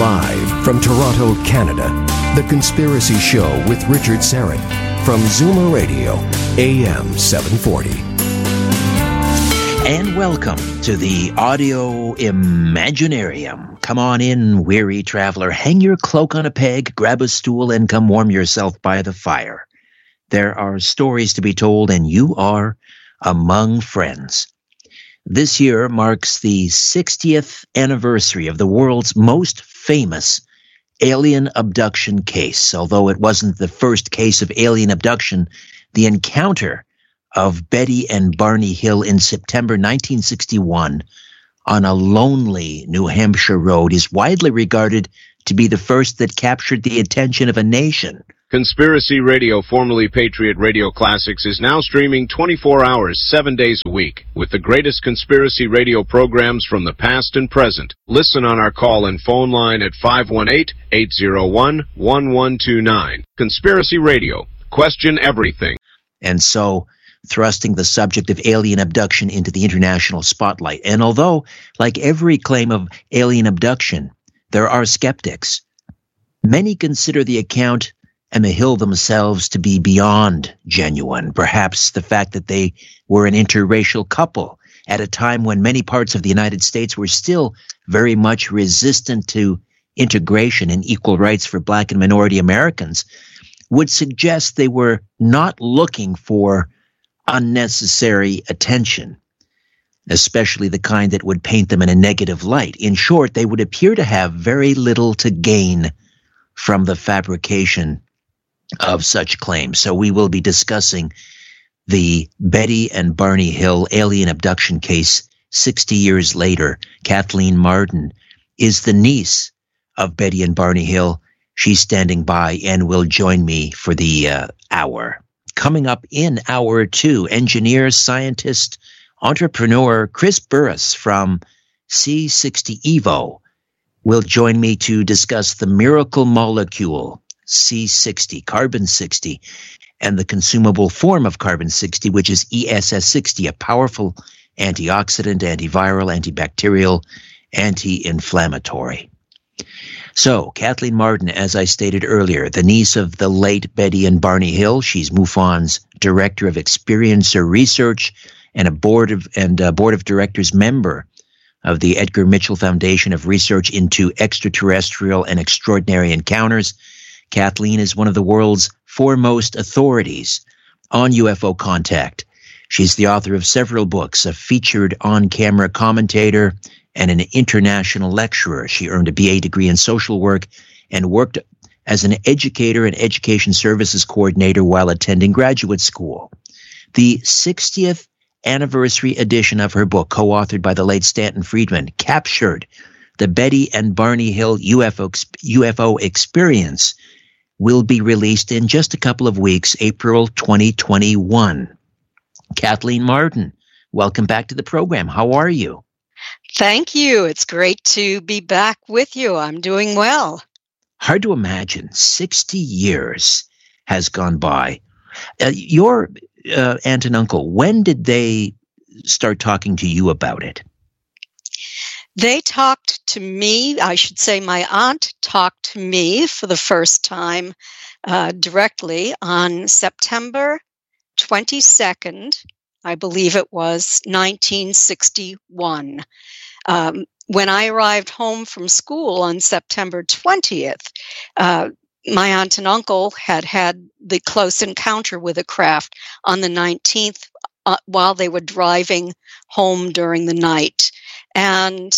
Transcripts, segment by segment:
Live from Toronto, Canada, The Conspiracy Show with Richard Syrett from Zoomer Radio, AM 740. And welcome to the Audio Imaginarium. Come on in, weary traveler. Hang your cloak on a peg, grab a stool, and come warm yourself by the fire. There are stories to be told, and you are among friends. This year marks the 60th anniversary of the world's most famous alien abduction case. Although it wasn't the first case of alien abduction, the encounter of Betty and Barney Hill in September 1961 on a lonely New Hampshire road is widely regarded to be the first that captured the attention of a nation. Conspiracy Radio, formerly Patriot Radio Classics, is now streaming 24 hours, 7 days a week, with the greatest conspiracy radio programs from the past and present. Listen on our call and phone line at 518-801-1129. Conspiracy Radio. Question everything. And so, thrusting the subject of alien abduction into the international spotlight. And although, like every claim of alien abduction, there are skeptics, many consider the account and the Hill themselves to be beyond genuine. Perhaps the fact that they were an interracial couple at a time when many parts of the United States were still very much resistant to integration and equal rights for Black and minority Americans would suggest they were not looking for unnecessary attention, especially the kind that would paint them in a negative light. In short, they would appear to have very little to gain from the fabrication of such claims. So we will be discussing the Betty and Barney Hill alien abduction case 60 years later. Kathleen Marden is the niece of Betty and Barney Hill. She's standing by and will join me for the hour. Coming up in hour two, engineer, scientist, entrepreneur Chris Burris from C60 Evo will join me to discuss the miracle molecule C60, carbon-60, and the consumable form of carbon-60, which is ESS60, a powerful antioxidant, antiviral, antibacterial, anti-inflammatory. So, Kathleen Marden, as I stated earlier, the niece of the late Betty and Barney Hill. She's MUFON's Director of Experiencer Research and a board of directors member of the Edgar Mitchell Foundation of Research into Extraterrestrial and Extraordinary Encounters. Kathleen is one of the world's foremost authorities on UFO contact. She's the author of several books, a featured on-camera commentator, and an international lecturer. She earned a BA degree in social work and worked as an educator and education services coordinator while attending graduate school. The 60th anniversary edition of her book, co-authored by the late Stanton Friedman, captured the Betty and Barney Hill UFO experience, will be released in just a couple of weeks, April 2021. Kathleen Marden, welcome back to the program. How are you? Thank you. It's great to be back with you. I'm doing well. Hard to imagine. 60 years has gone by. Your aunt and uncle, when did they start talking to you about it? They talked to me, I should say my aunt talked to me for the first time directly on September 22nd, I believe it was, 1961. When I arrived home from school on September 20th, my aunt and uncle had the close encounter with a craft on the 19th while they were driving home during the night. And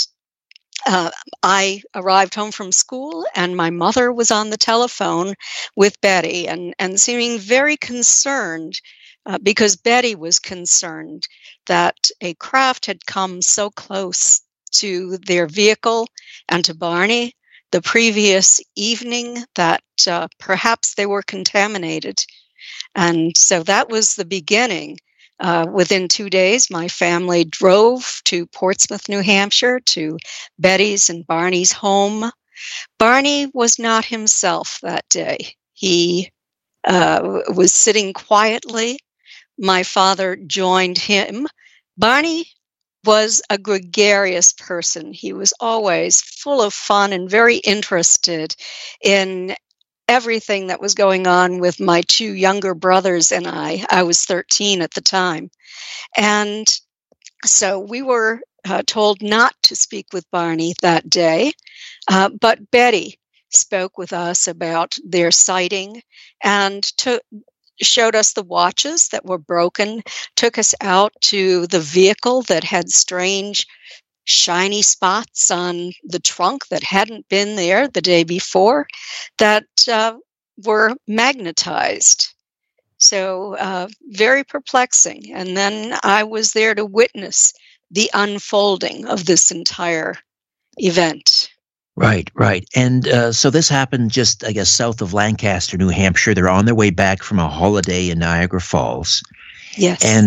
I arrived home from school, and my mother was on the telephone with Betty and seeming very concerned because Betty was concerned that a craft had come so close to their vehicle and to Barney the previous evening that perhaps they were contaminated. And so that was the beginning. Within 2 days, my family drove to Portsmouth, New Hampshire, to Betty's and Barney's home. Barney was not himself that day. He was sitting quietly. My father joined him. Barney was a gregarious person. He was always full of fun and very interested in everything that was going on with my two younger brothers and I. I was 13 at the time. And so we were told not to speak with Barney that day, but Betty spoke with us about their sighting and showed us the watches that were broken, took us out to the vehicle that had strange shiny spots on the trunk that hadn't been there the day before, that were magnetized. So very perplexing. And then I was there to witness the unfolding of this entire event. Right. And so this happened just, I guess, south of Lancaster, New Hampshire. They're on their way back from a holiday in Niagara Falls. Yes. And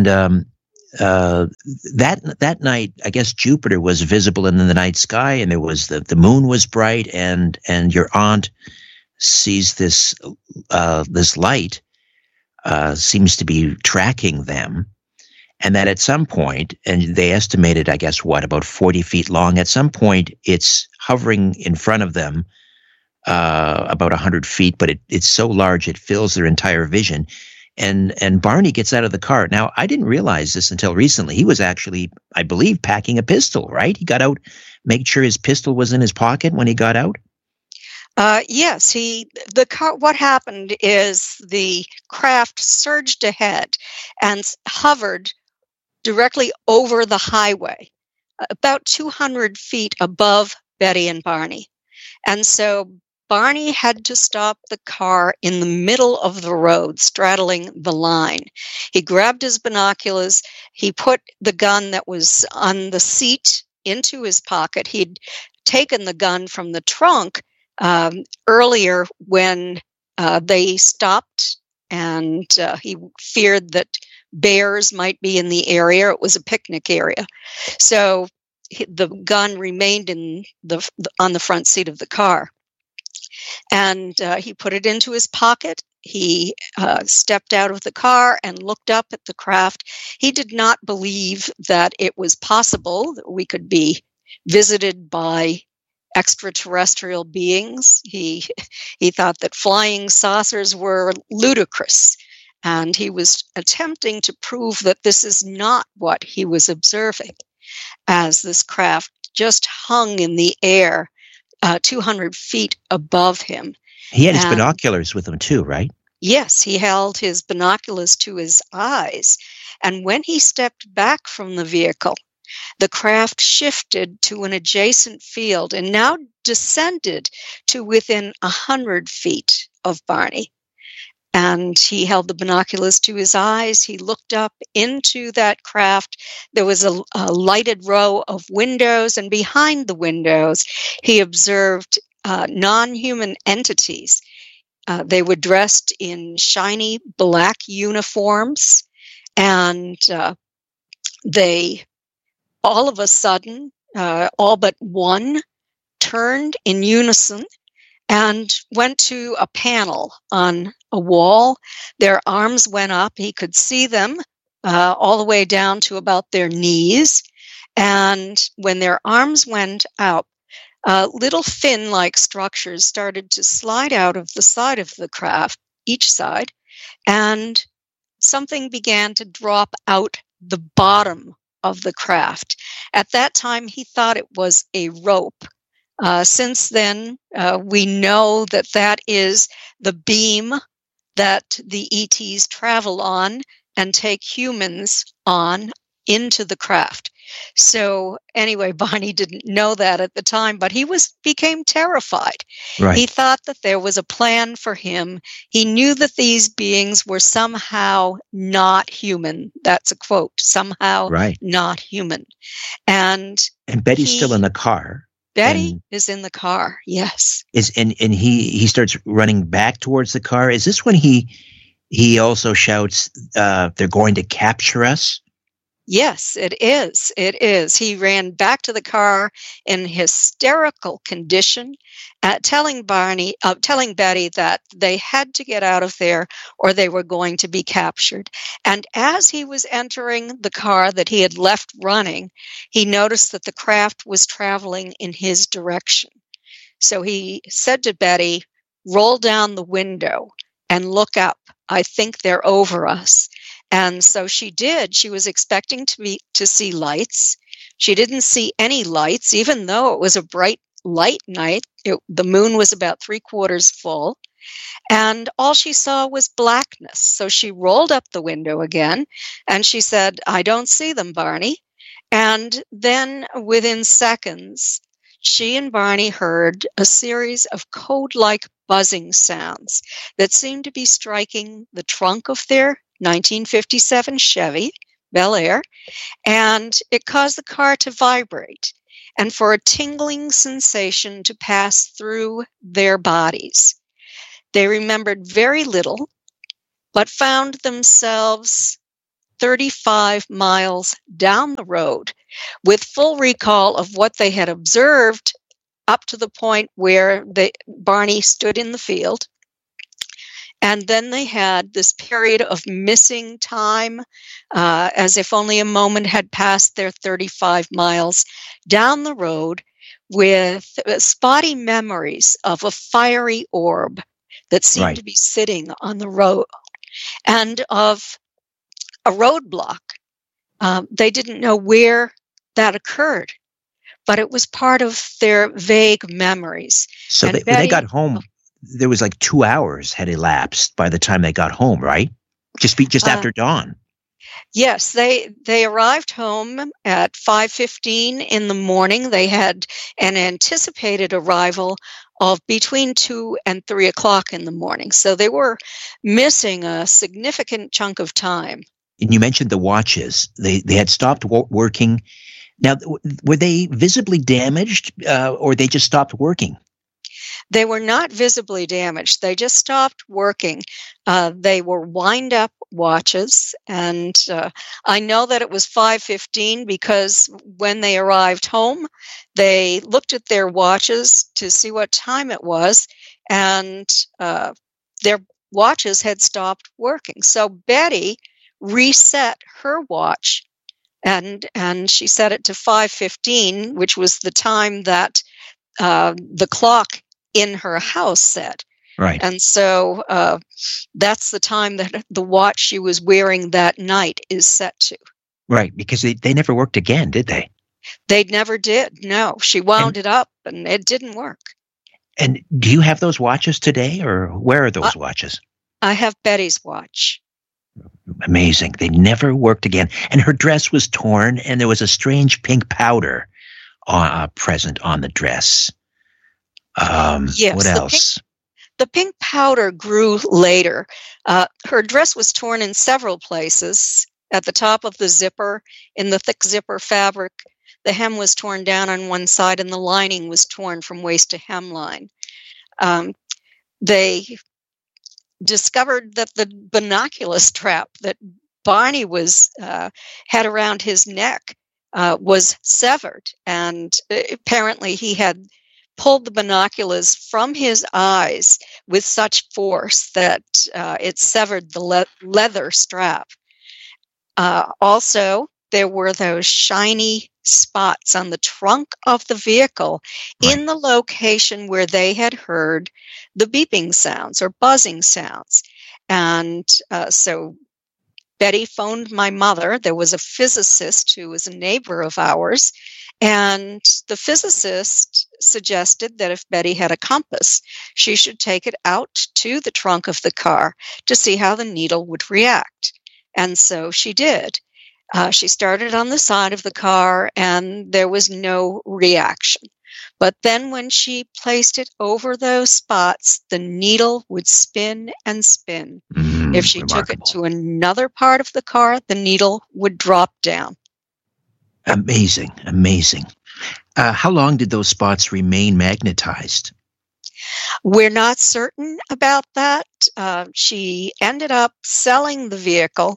that night, I guess Jupiter was visible in the night sky, and there was the moon was bright, and your aunt sees this light seems to be tracking them. And that at some point, and they estimated, I guess, about 40 feet long. At some point, it's hovering in front of them about 100 feet, but it's so large it fills their entire vision. And Barney gets out of the car. Now, I didn't realize this until recently. He was actually, I believe, packing a pistol, right? He got out, made sure his pistol was in his pocket when he got out. Yes, what happened is the craft surged ahead and hovered directly over the highway, about 200 feet above Betty and Barney. And so Barney had to stop the car in the middle of the road, straddling the line. He grabbed his binoculars. He put the gun that was on the seat into his pocket. He'd taken the gun from the trunk earlier when they stopped, and he feared that bears might be in the area. It was a picnic area. So the gun remained on the front seat of the car. And he put it into his pocket. He stepped out of the car and looked up at the craft. He did not believe that it was possible that we could be visited by extraterrestrial beings. He thought that flying saucers were ludicrous, and he was attempting to prove that this is not what he was observing, as this craft just hung in the air 200 feet above him. He had his binoculars with him too, right? Yes, he held his binoculars to his eyes, and when he stepped back from the vehicle, the craft shifted to an adjacent field and now descended to within 100 feet of Barney. And he held the binoculars to his eyes. He looked up into that craft. There was a lighted row of windows, and behind the windows, he observed non-human entities. They were dressed in shiny black uniforms, and they all of a sudden, all but one turned in unison and went to a panel on a wall. Their arms went up. He could see them all the way down to about their knees. And when their arms went out, little fin-like structures started to slide out of the side of the craft, each side, and something began to drop out the bottom of the craft. At that time, he thought it was a rope. Since then, we know that that is the beam that the ETs travel on and take humans on into the craft. So anyway, Barney didn't know that at the time, but he became terrified. Right. He thought that there was a plan for him. He knew that these beings were somehow not human. That's a quote, somehow not human. And Betty's still in the car. Betty is in the car, yes. And he starts running back towards the car. Is this when he also shouts, "They're going to capture us"? Yes, it is. It is. He ran back to the car in hysterical condition, telling Betty that they had to get out of there or they were going to be captured. And as he was entering the car that he had left running, he noticed that the craft was traveling in his direction. So he said to Betty, "Roll down the window and look up. I think they're over us." And so she did. She was expecting to see lights. She didn't see any lights, even though it was a bright light night. The moon was about 3/4 full, and all she saw was blackness. So she rolled up the window again, and she said, "I don't see them, Barney." And then within seconds, she and Barney heard a series of code-like buzzing sounds that seemed to be striking the trunk of their 1957 Chevy Bel Air, and it caused the car to vibrate and for a tingling sensation to pass through their bodies. They remembered very little, but found themselves 35 miles down the road with full recall of what they had observed up to the point where Barney stood in the field. And then they had this period of missing time, as if only a moment had passed their 35 miles down the road, with spotty memories of a fiery orb that seemed to be sitting on the road and of a roadblock. They didn't know where that occurred, but it was part of their vague memories. So when they got home, there was like 2 hours had elapsed by the time they got home, right? Just after dawn. Yes, they arrived home at 5:15 in the morning. They had an anticipated arrival of between 2 and 3 o'clock in the morning. So they were missing a significant chunk of time. And you mentioned the watches. They had stopped working. Now, were they visibly damaged or they just stopped working? They were not visibly damaged. They just stopped working. They were wind-up watches, and I know that it was 5:15 because when they arrived home, they looked at their watches to see what time it was, and their watches had stopped working. So Betty reset her watch, and she set it to 5:15, which was the time that the clock in her house said. Right. And so that's the time that the watch she was wearing that night is set to. Right, because they never worked again, did they? They never did, no. She wound it up, and it didn't work. And do you have those watches today, or where are those watches? I have Betty's watch. Amazing. They never worked again. And her dress was torn, and there was a strange pink powder present on the dress. Yes, what else? The pink powder grew later. Her dress was torn in several places. At the top of the zipper, in the thick zipper fabric, the hem was torn down on one side and the lining was torn from waist to hemline. They discovered that the binocular strap that Barney had around his neck was severed, and apparently he had pulled the binoculars from his eyes with such force that it severed the leather strap. Also, there were those shiny spots on the trunk of the vehicle in the location where they had heard the beeping sounds or buzzing sounds. And so Betty phoned my mother. There was a physicist who was a neighbor of ours, and the physicist suggested that if Betty had a compass, she should take it out to the trunk of the car to see how the needle would react. And so she did. She started on the side of the car, and there was no reaction. But then when she placed it over those spots, the needle would spin and spin. If she took it to another part of the car, the needle would drop down. Amazing, amazing. How long did those spots remain magnetized? We're not certain about that. She ended up selling the vehicle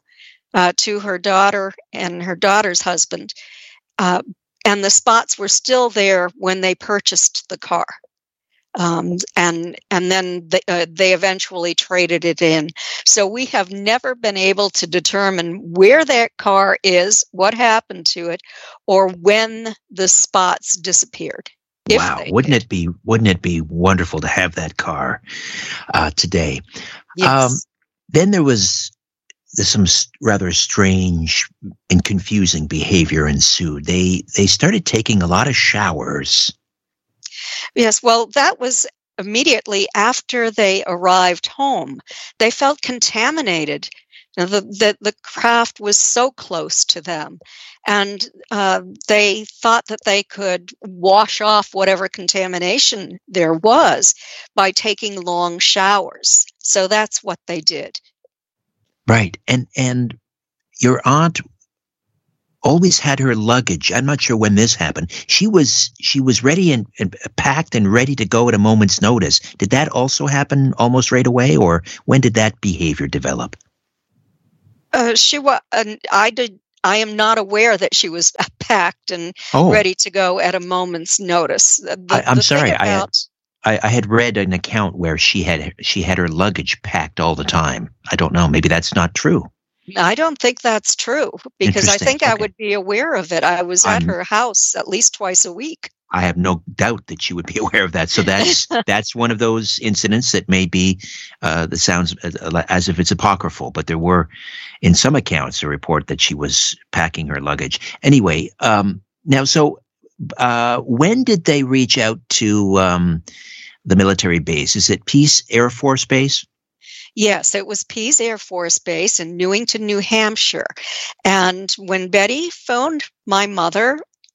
to her daughter and her daughter's husband. And the spots were still there when they purchased the car. And then they eventually traded it in. So we have never been able to determine where that car is, what happened to it, or when the spots disappeared. Wow, wouldn't it be wonderful to have that car today? Yes. Then there's some rather strange and confusing behavior ensued. They started taking a lot of showers. Yes, well, that was immediately after they arrived home. They felt contaminated. The craft was so close to them, and they thought that they could wash off whatever contamination there was by taking long showers. So that's what they did. Right, and your aunt always had her luggage. I'm not sure when this happened. She was ready and packed and ready to go at a moment's notice. Did that also happen almost right away, or when did that behavior develop? She was. I am not aware that she was packed and ready to go at a moment's notice. I'm sorry. I had read an account where she had her luggage packed all the time. I don't know. Maybe that's not true. I don't think that's true, because I think I would be aware of it. I was at her house at least twice a week. I have no doubt that you would be aware of that. So that's one of those incidents that may be that sounds as if it's apocryphal, but there were, in some accounts, a report that she was packing her luggage. Anyway, now, so when did they reach out to the military base? Is it Pease Air Force Base? Yes, it was Pease Air Force Base in Newington, New Hampshire. And when Betty phoned my mother,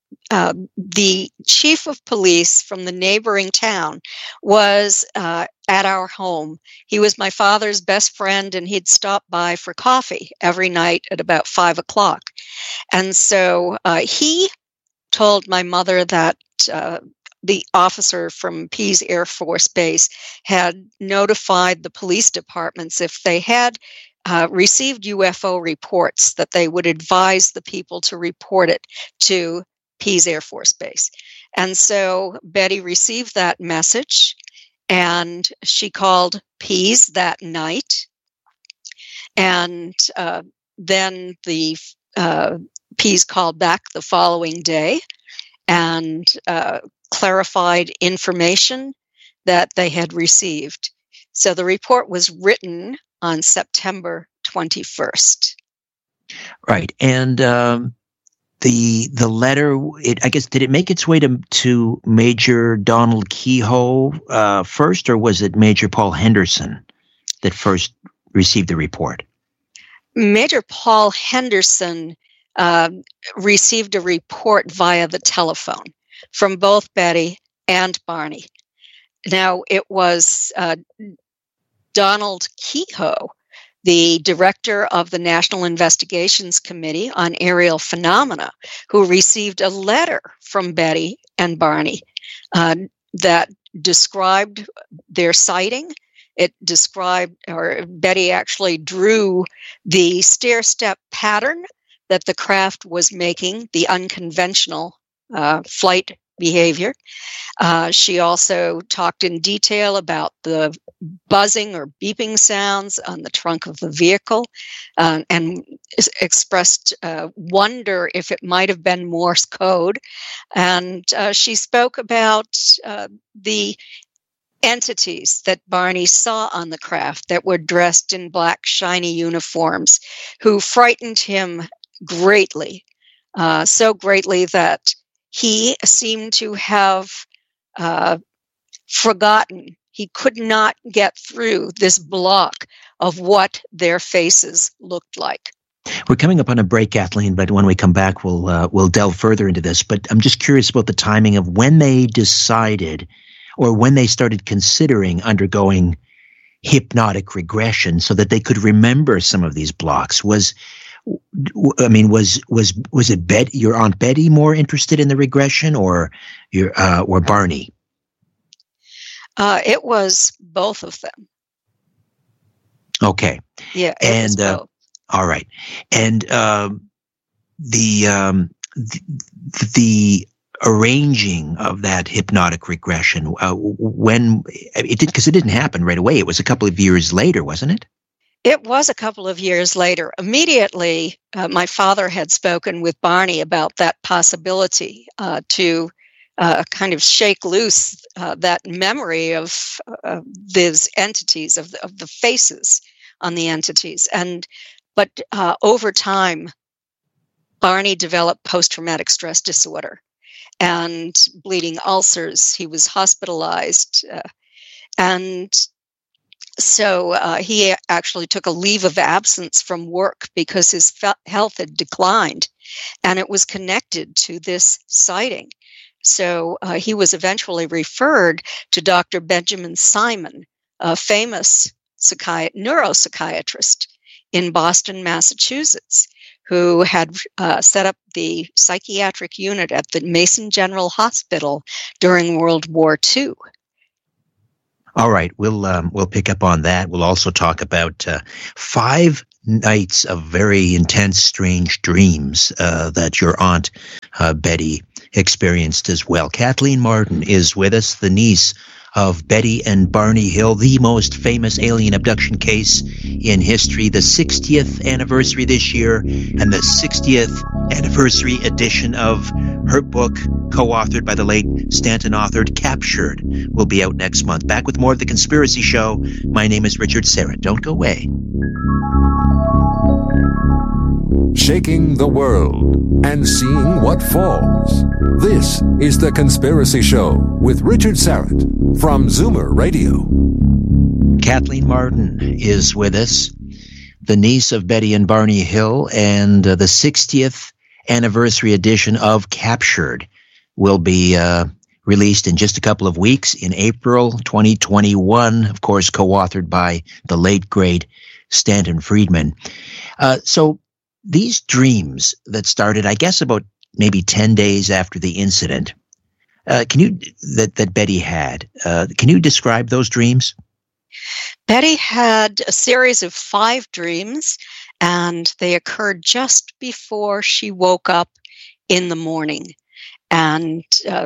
the chief of police from the neighboring town was at our home. He was my father's best friend, and he'd stop by for coffee every night at about 5 o'clock. And so he told my mother that the officer from Pease Air Force Base had notified the police departments if they had received UFO reports, that they would advise the people to report it to Pease Air Force Base. And so Betty received that message, and she called Pease that night. And then the Pease called back the following day and clarified information that they had received. So the report was written on September 21st. Right. And the letter, I guess, did it make its way to Major Donald Kehoe first, or was it Major Paul Henderson that first received the report? Major Paul Henderson received a report via the telephone from both Betty and Barney. Now, it was Donald Kehoe, the director of the National Investigations Committee on Aerial Phenomena, who received a letter from Betty and Barney that described their sighting. It described, or Betty actually drew the stair-step pattern that the craft was making, the unconventional flight behavior. She also talked in detail about the buzzing or beeping sounds on the trunk of the vehicle, and expressed wonder if it might have been Morse code. And she spoke about the entities that Barney saw on the craft that were dressed in black, shiny uniforms, who frightened him greatly, so greatly that he seemed to have forgotten. He could not get through this block of what their faces looked like. We're coming up on a break, Kathleen, but when we come back, we'll delve further into this. But I'm just curious about the timing of when they decided, or when they started considering undergoing hypnotic regression so that they could remember some of these blocks. Was it your Aunt Betty more interested in the regression, or Barney? It was both of them. Okay. Yeah, and All right. And the arranging of that hypnotic regression, when it did, because it didn't happen right away. It was a couple of years later, wasn't it? It was a couple of years later. Immediately, my father had spoken with Barney about that possibility to kind of shake loose that memory of these entities, of the faces on the entities. But over time, Barney developed post-traumatic stress disorder and bleeding ulcers. He was hospitalized. And so he actually took a leave of absence from work because his health had declined, and it was connected to this sighting. So he was eventually referred to Dr. Benjamin Simon, a famous neuropsychiatrist in Boston, Massachusetts, who had set up the psychiatric unit at the Mason General Hospital during World War II. All right, we'll pick up on that. We'll also talk about 5 nights of very intense, strange dreams that your aunt Betty experienced as well. Kathleen Martin is with us, the niece of Betty and Barney Hill, the most famous alien abduction case in history, the 60th anniversary this year, and the 60th anniversary edition of her book, co-authored by the late Stanton authored, Captured, will be out next month. Back with more of The Conspiracy Show. My name is Richard Syrett. Don't go away. Shaking the world and seeing what falls. This is The Conspiracy Show with Richard Syrett from Zoomer Radio. Kathleen Martin is with us, the niece of Betty and Barney Hill, and the 60th anniversary edition of Captured will be released in just a couple of weeks in April 2021, of course, co-authored by the late, great Stanton Friedman. So these dreams that started, I guess, about maybe 10 days after the incident, that Betty had, can you describe those dreams? Betty had a series of 5 dreams, and they occurred just before she woke up in the morning. And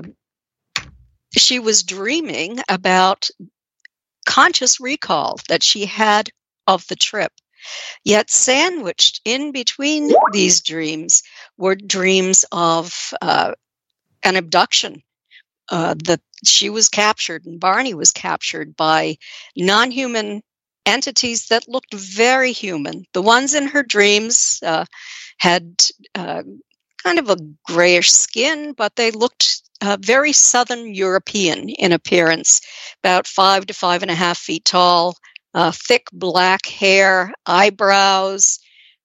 she was dreaming about conscious recall that she had of the trip. Yet sandwiched in between these dreams were dreams of an abduction, that she was captured and Barney was captured by non-human entities that looked very human. The ones in her dreams had kind of a grayish skin, but they looked very Southern European in appearance, about 5 to 5.5 feet tall, thick black hair, eyebrows,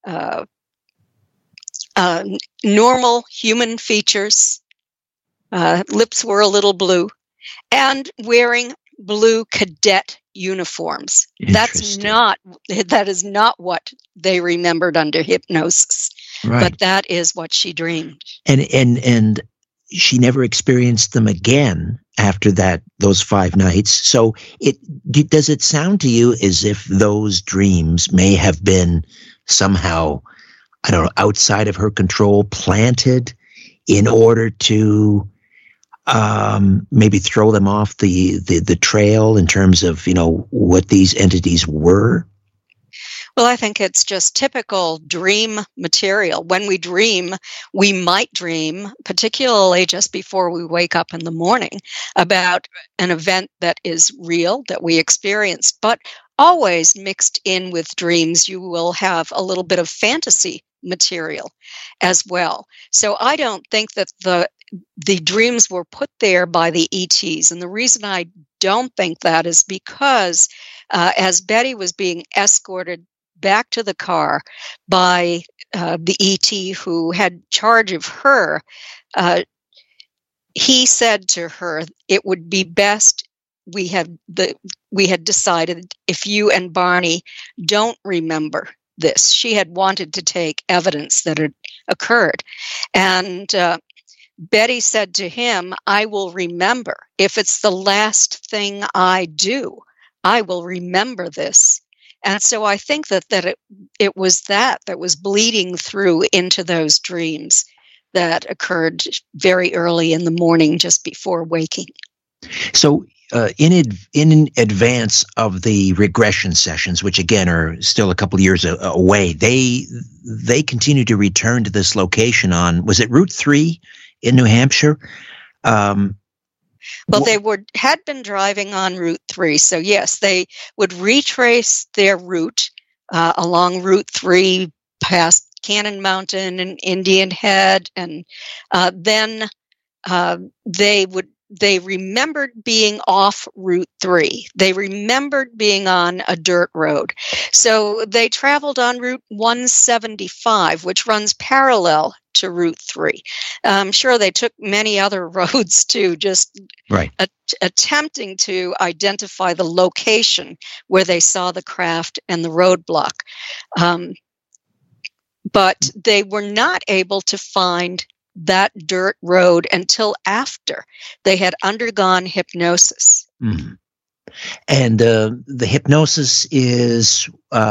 normal human features. Lips were a little blue, and wearing blue cadet uniforms. That is not what they remembered under hypnosis, right. But that is what she dreamed. And she never experienced them again after those 5 nights. So does it sound to you as if those dreams may have been somehow, I don't know, outside of her control, planted in order to maybe throw them off the trail in terms of, what these entities were? Well, I think it's just typical dream material. When we dream, we might dream, particularly just before we wake up in the morning, about an event that is real, that we experienced. But always mixed in with dreams, you will have a little bit of fantasy material as well. So I don't think that the dreams were put there by the ETs. And the reason I don't think that is because as Betty was being escorted back to the car by the ET who had charge of her, he said to her, it would be best, we had decided, if you and Barney don't remember this. She had wanted to take evidence that had occurred. And Betty said to him, I will remember. If it's the last thing I do, I will remember this. And so I think that it was that was bleeding through into those dreams that occurred very early in the morning, just before waking. So in advance of the regression sessions, which again are still a couple of years away, they continue to return to this location on, was it Route 3 in New Hampshire? Well, they had been driving on Route 3, so yes, they would retrace their route along Route 3 past Cannon Mountain and Indian Head, and then they remembered being off Route 3. They remembered being on a dirt road. So they traveled on Route 175, which runs parallel to Route 3. I'm sure they took many other roads too, just attempting to identify the location where they saw the craft and the roadblock. But they were not able to find that dirt road until after they had undergone hypnosis. Mm. And the hypnosis is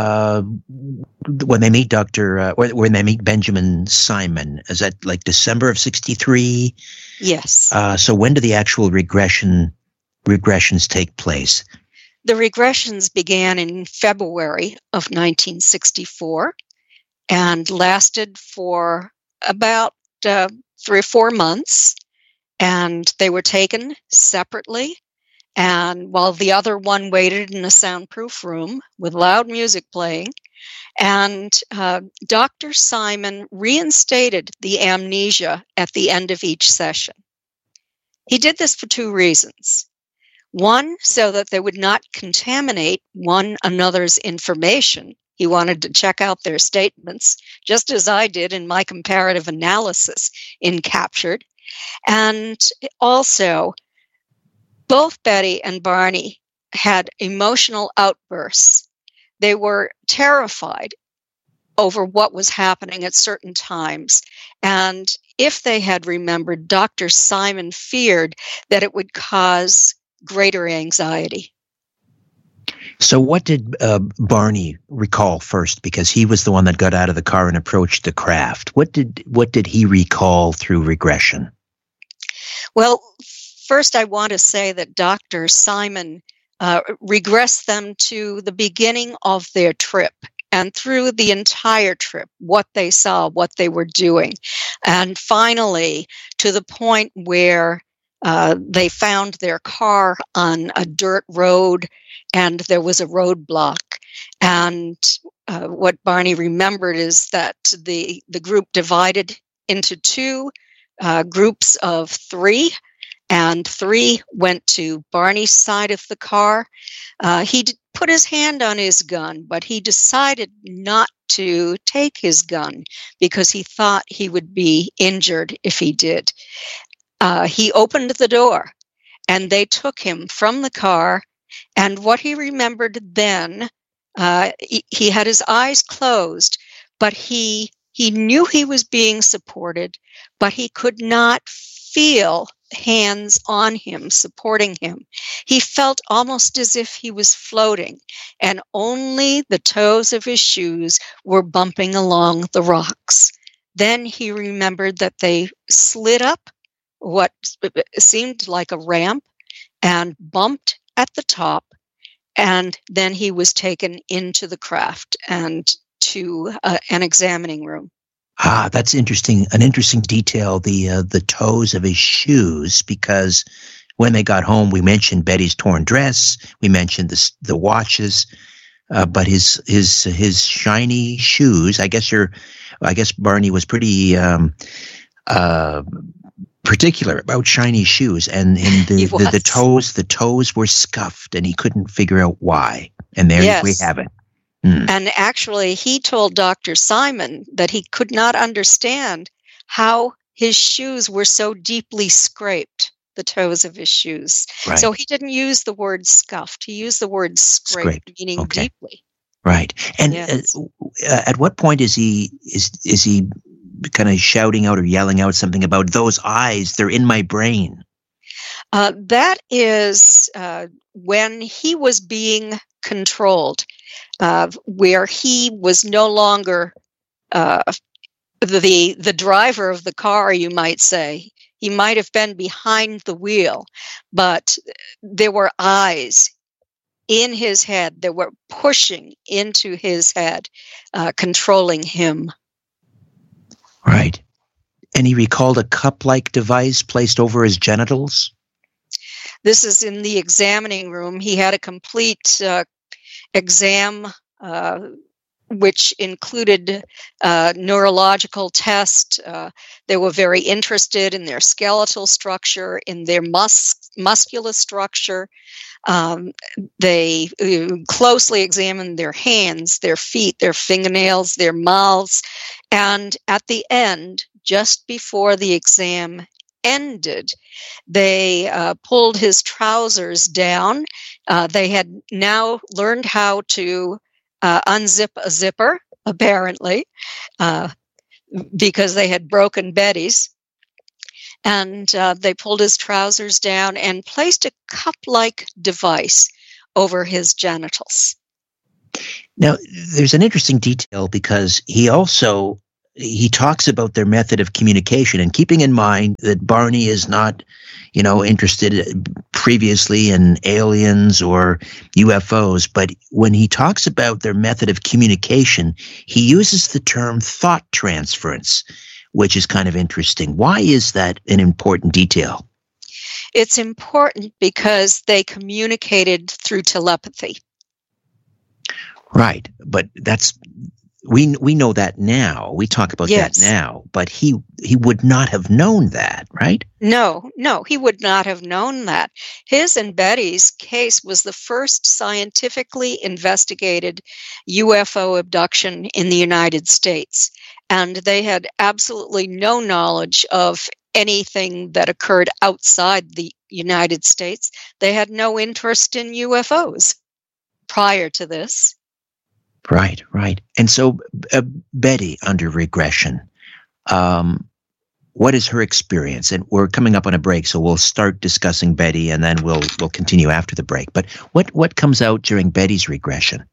when they meet when they meet Benjamin Simon. Is that like December of 1963? Yes. So when do the actual regressions take place? The regressions began in February of 1964 and lasted for about 3 or 4 months, and they were taken separately. And while the other one waited in a soundproof room with loud music playing, and Dr. Simon reinstated the amnesia at the end of each session. He did this for 2 reasons. One, so that they would not contaminate one another's information. He wanted to check out their statements, just as I did in my comparative analysis in Captured. And also, both Betty and Barney had emotional outbursts. They were terrified over what was happening at certain times. And if they had remembered, Dr. Simon feared that it would cause greater anxiety. So what did Barney recall first? Because he was the one that got out of the car and approached the craft. What did he recall through regression? Well, first I want to say that Dr. Simon regressed them to the beginning of their trip and through the entire trip, what they saw, what they were doing. And finally, to the point where they found their car on a dirt road and there was a roadblock. And what Barney remembered is that the group divided into 2 groups of 3, and 3 went to Barney's side of the car. He put his hand on his gun, but he decided not to take his gun because he thought he would be injured if he did. He opened the door, and they took him from the car. And what he remembered then, he had his eyes closed, but he knew he was being supported, but he could not feel hands on him, supporting him. He felt almost as if he was floating, and only the toes of his shoes were bumping along the rocks. Then he remembered that they slid up what seemed like a ramp and bumped at the top, and then he was taken into the craft and to an examining room. Ah, that's interesting. An interesting detail, the toes of his shoes, because when they got home, we mentioned Betty's torn dress, we mentioned the watches, but his shiny shoes. I guess Barney was pretty particular about shiny shoes, and the toes were scuffed, and he couldn't figure out why. And there we have it. Mm. And actually, he told Dr. Simon that he could not understand how his shoes were so deeply scraped, the toes of his shoes. Right. So he didn't use the word scuffed. He used the word scraped. Meaning deeply. Right. And at what point is he kind of shouting out or yelling out something about those eyes? They're in my brain. That is when he was being controlled. where he was no longer the driver of the car, you might say. He might have been behind the wheel, but there were eyes in his head that were pushing into his head, controlling him. Right. And he recalled a cup-like device placed over his genitals? This is in the examining room. He had a complete exam, which included neurological tests. They were very interested in their skeletal structure, in their muscular structure. They closely examined their hands, their feet, their fingernails, their mouths. And at the end, just before the exam ended, they pulled his trousers down. They had now learned how to unzip a zipper, apparently, because they had broken Betty's. And they pulled his trousers down and placed a cup-like device over his genitals. Now, there's an interesting detail because he talks about their method of communication, and keeping in mind that Barney is not, interested previously in aliens or UFOs, but when he talks about their method of communication, he uses the term thought transference, which is kind of interesting. Why is that an important detail? It's important because they communicated through telepathy. Right, but we know that now. We talk about that now, but he would not have known that, right? No, he would not have known that. His and Betty's case was the first scientifically investigated UFO abduction in the United States, and they had absolutely no knowledge of anything that occurred outside the United States. They had no interest in UFOs prior to this. Right. And so Betty under regression, what is her experience? And we're coming up on a break, so we'll start discussing Betty, and then we'll continue after the break. But what comes out during Betty's regression?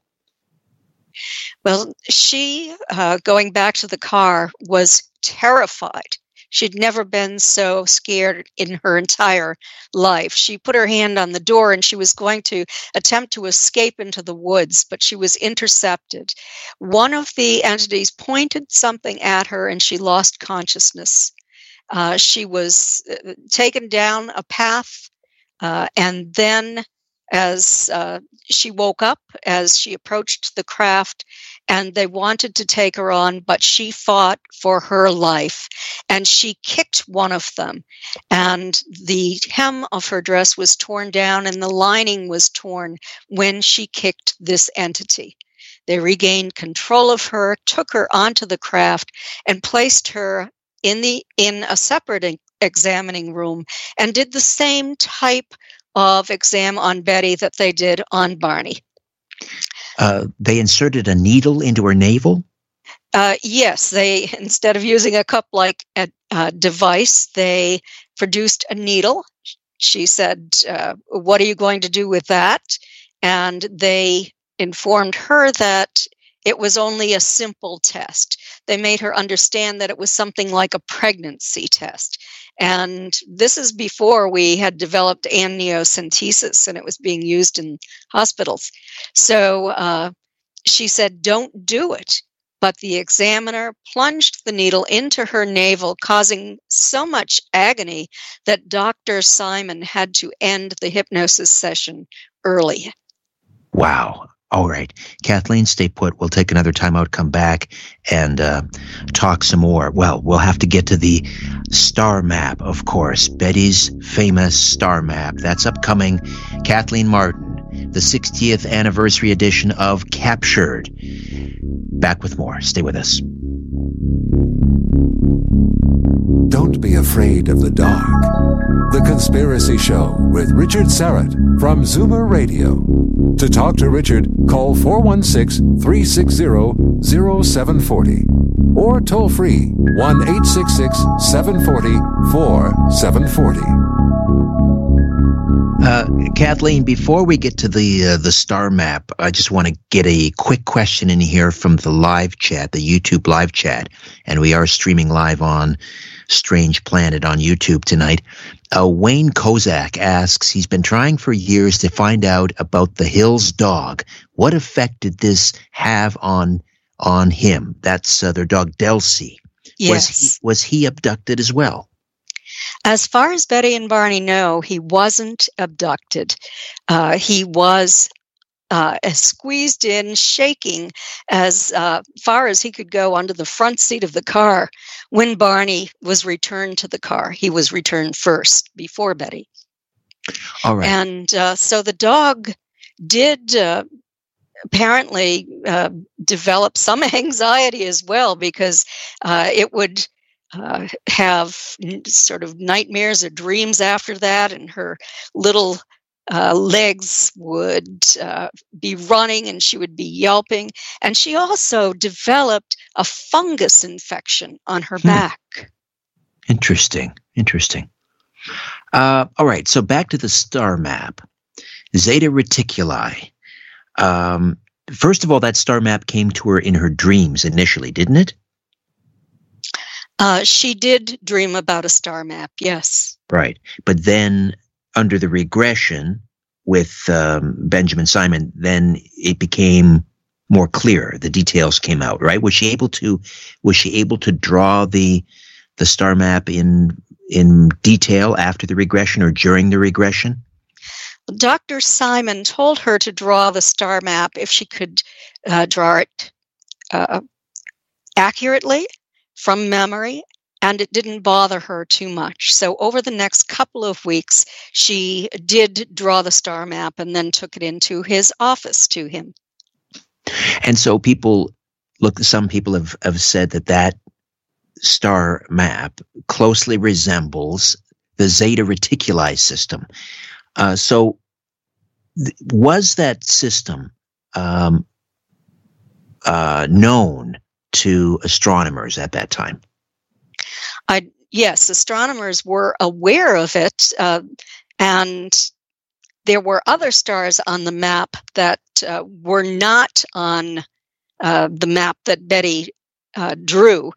Well, she, going back to the car, was terrified. She'd never been so scared in her entire life. She put her hand on the door and she was going to attempt to escape into the woods, but she was intercepted. One of the entities pointed something at her and she lost consciousness. She was taken down a path, and then as she woke up, as she approached the craft, and they wanted to take her on, but she fought for her life, and she kicked one of them, and the hem of her dress was torn down, and the lining was torn when she kicked this entity. They regained control of her, took her onto the craft, and placed her in a separate examining room, and did the same type of exam on Betty that they did on Barney. They inserted a needle into her navel? Yes, they, instead of using a cup-like device, they produced a needle. She said, what are you going to do with that? And they informed her that it was only a simple test. They made her understand that it was something like a pregnancy test. And this is before we had developed amniocentesis and it was being used in hospitals. So she said, don't do it. But the examiner plunged the needle into her navel, causing so much agony that Dr. Simon had to end the hypnosis session early. Wow. All right. Kathleen, stay put. We'll take another time out, come back, and talk some more. Well, we'll have to get to the star map, of course. Betty's famous star map. That's upcoming. Kathleen Martin, the 60th anniversary edition of Captured. Back with more. Stay with us. Don't be afraid of the dark. The Conspiracy Show with Richard Syrett from Zoomer Radio. To talk to Richard, call 416-360-0740 or toll free 1-866-740-4740. Kathleen, before we get to the star map, I just want to get a quick question in here from the live chat, the YouTube live chat, and we are streaming live on Strange Planet on YouTube tonight. Wayne Kozak asks, he's been trying for years to find out about the Hills dog. What effect did this have on him? That's their dog Delcy. Yes. Was he abducted as well? As far as Betty and Barney know, he wasn't abducted. He was squeezed in, shaking as far as he could go onto the front seat of the car when Barney was returned to the car. He was returned first before Betty. All right. And so the dog did apparently develop some anxiety as well, because it would have sort of nightmares or dreams after that, and her little legs would be running and she would be yelping. And she also developed a fungus infection on her back. Interesting. All right, so back to the star map. Zeta Reticuli. First of all, that star map came to her in her dreams initially, didn't it? She did dream about a star map, yes. Right. But then under the regression with Benjamin Simon, then it became more clear. The details came out, right? Was she able to draw the star map in detail after the regression or during the regression? Dr. Simon told her to draw the star map if she could draw it accurately from memory, and it didn't bother her too much. So over the next couple of weeks, she did draw the star map and then took it into his office to him. And so some people have said that star map closely resembles the Zeta Reticuli system. So was that system known to astronomers at that time? Yes, astronomers were aware of it, and there were other stars on the map that were not on the map that Betty drew.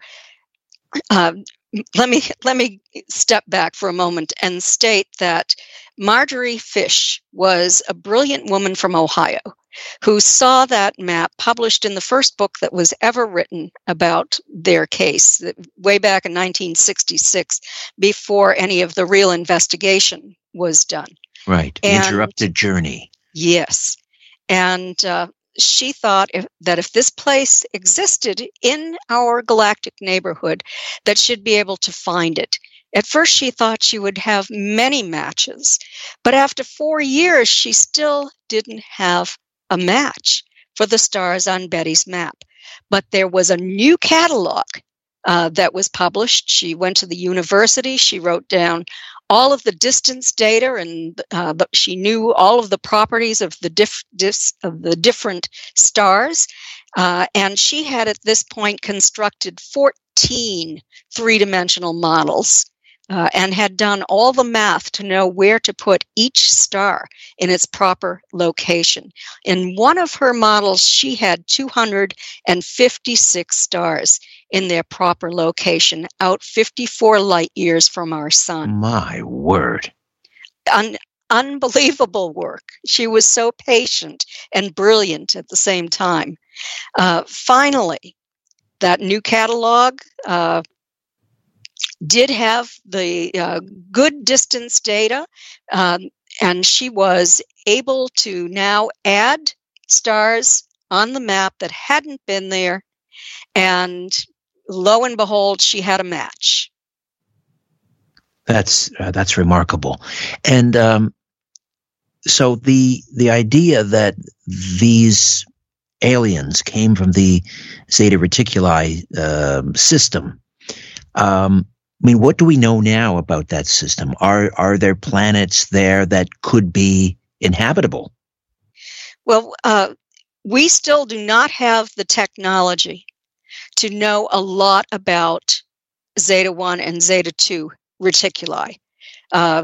Let me step back for a moment and state that Marjorie Fish was a brilliant woman from Ohio who saw that map published in the first book that was ever written about their case, way back in 1966, before any of the real investigation was done. Right. Interrupted Journey. Yes. And she thought that if this place existed in our galactic neighborhood, that she'd be able to find it. At first, she thought she would have many matches, but after 4 years, she still didn't have a match for the stars on Betty's map. But there was a new catalog that was published. She went to the university. She wrote down all of the distance data, and she knew all of the properties of the different stars. And she had at this point constructed 14 three-dimensional models and had done all the math to know where to put each star in its proper location. In one of her models, she had 256 stars in their proper location, out 54 light years from our sun. My word. Unbelievable work. She was so patient and brilliant at the same time. Finally, that new catalog did have the good distance data, and she was able to now add stars on the map that hadn't been there, and lo and behold, she had a match. That's remarkable. And so the idea that these aliens came from the Zeta Reticuli system, I mean, what do we know now about that system? Are there planets there that could be inhabitable? Well, we still do not have the technology to know a lot about Zeta 1 and Zeta 2 reticuli.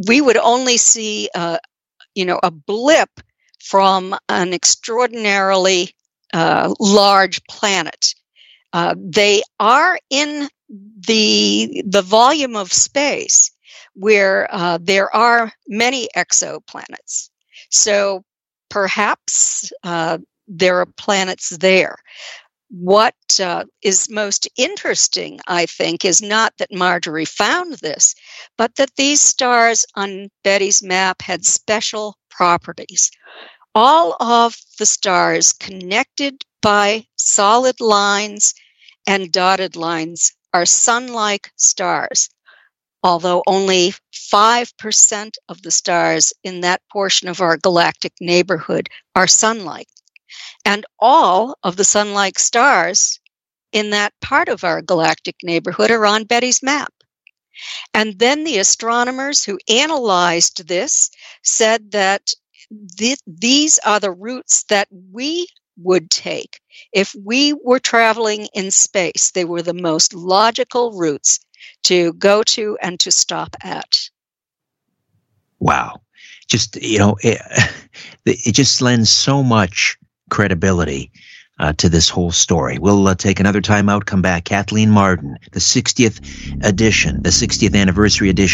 we would only see, a blip from an extraordinarily large planet. They are in the volume of space where there are many exoplanets. So perhaps there are planets there. What is most interesting, I think, is not that Marjorie found this, but that these stars on Betty's map had special properties. All of the stars connected by solid lines and dotted lines are sun-like stars, although only 5% of the stars in that portion of our galactic neighborhood are sun-like. And all of the sun-like stars in that part of our galactic neighborhood are on Betty's map. And then the astronomers who analyzed this said that these are the routes that we would take if we were traveling in space. They were the most logical routes to go to and to stop at. Wow. Just, it just lends so much credibility to this whole story. We'll take another time out, come back. Kathleen Marden, the 60th anniversary edition